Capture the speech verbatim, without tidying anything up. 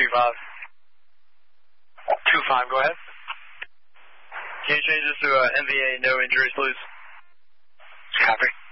three five. two five, go ahead. Can you change this to uh, N V A, no injuries, please? Copy.